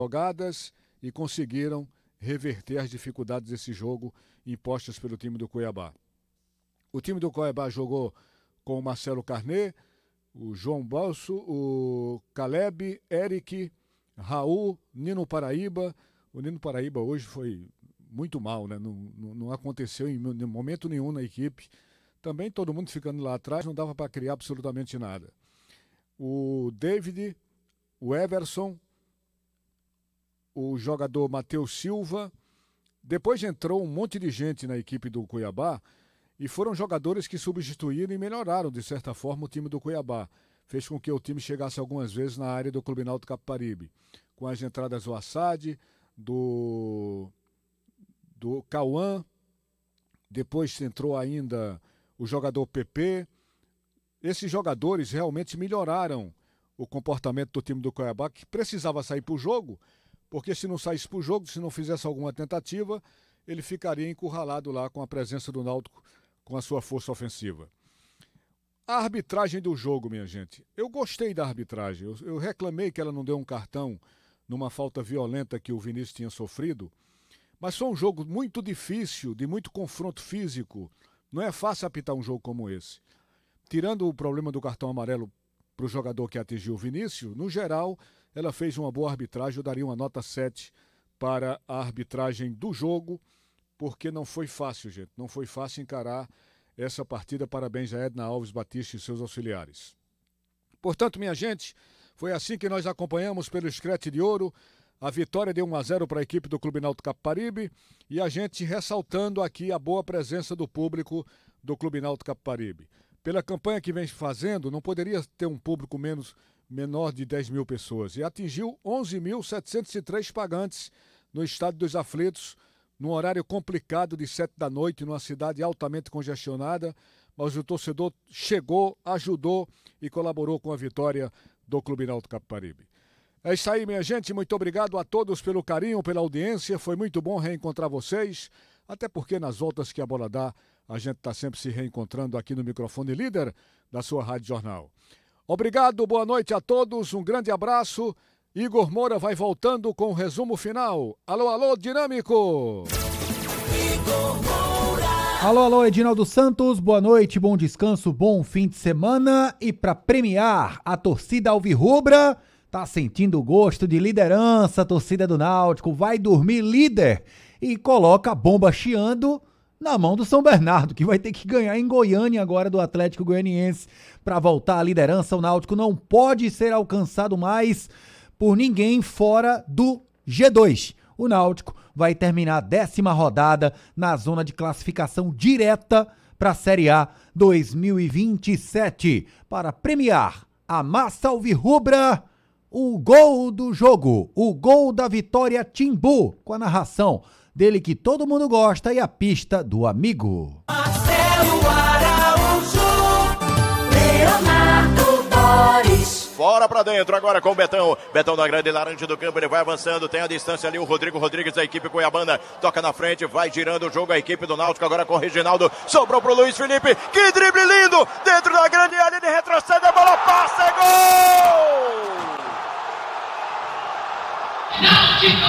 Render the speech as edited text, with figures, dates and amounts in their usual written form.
jogadas e conseguiram reverter as dificuldades desse jogo impostas pelo time do Cuiabá. O time do Cuiabá jogou com o Marcelo Carné, o João Balso, o Caleb, Eric, Raul, Nino Paraíba. O Nino Paraíba hoje foi muito mal, né? Não aconteceu em momento nenhum na equipe. Também todo mundo ficando lá atrás, não dava para criar absolutamente nada. O David, o Everson, o jogador Matheus Silva. Depois entrou um monte de gente na equipe do Cuiabá e foram jogadores que substituíram e melhoraram, de certa forma, o time do Cuiabá. Fez com que o time chegasse algumas vezes na área do Clube Náutico Capibaribe. Com as entradas do Assad, do Cauã, depois entrou ainda o jogador PP. Esses jogadores realmente melhoraram o comportamento do time do Cuiabá, que precisava sair para o jogo, porque se não saísse para o jogo, se não fizesse alguma tentativa, ele ficaria encurralado lá com a presença do Náutico, com a sua força ofensiva. A arbitragem do jogo, minha gente. Eu gostei da arbitragem. Eu reclamei que ela não deu um cartão numa falta violenta que o Vinícius tinha sofrido, mas foi um jogo muito difícil, de muito confronto físico. Não é fácil apitar um jogo como esse. Tirando o problema do cartão amarelo para o jogador que atingiu o Vinícius, no geral, ela fez uma boa arbitragem. Eu daria uma nota 7 para a arbitragem do jogo, porque não foi fácil, gente. Não foi fácil encarar essa partida. Parabéns a Edna Alves Batista e seus auxiliares. Portanto, minha gente, foi assim que nós acompanhamos pelo Scratch de Ouro a vitória de 1-0 para a equipe do Clube Náutico Capibaribe e a gente ressaltando aqui a boa presença do público do Clube Náutico Capibaribe. Pela campanha que vem fazendo, não poderia ter um público menor de 10 mil pessoas. E atingiu 11.703 pagantes no Estádio dos Aflitos, num horário complicado de 7 da noite, numa cidade altamente congestionada. Mas o torcedor chegou, ajudou e colaborou com a vitória do Clube Náutico Capibaribe. É isso aí, minha gente. Muito obrigado a todos pelo carinho, pela audiência. Foi muito bom reencontrar vocês. Até porque nas voltas que a bola dá, a gente está sempre se reencontrando aqui no microfone líder da sua Rádio Jornal. Obrigado, boa noite a todos, um grande abraço. Igor Moura vai voltando com o resumo final. Alô, alô, Dinâmico! Igor Moura! Alô, alô, Edinaldo Santos, boa noite, bom descanso, bom fim de semana. E para premiar a torcida alvirrubra, tá sentindo o gosto de liderança, a torcida do Náutico, vai dormir líder e coloca a bomba chiando na mão do São Bernardo, que vai ter que ganhar em Goiânia agora do Atlético Goianiense para voltar à liderança. O Náutico não pode ser alcançado mais por ninguém fora do G2. O Náutico vai terminar a 10ª rodada na zona de classificação direta para a Série A 2027. Para premiar a massa alvirrubra, o gol do jogo, o gol da vitória Timbu, com a narração dele que todo mundo gosta e a pista do amigo. Marcelo Araújo, Leonardo Boris. Fora pra dentro agora com o Betão. Betão da grande laranja do campo, ele vai avançando, tem a distância ali o Rodrigo Rodrigues da equipe cuiabana. Toca na frente, vai girando o jogo a equipe do Náutico agora com o Reginaldo. Sobrou pro Luiz Felipe, que drible lindo! Dentro da grande área, ele retrocede, a bola passa, é gol! Náutico!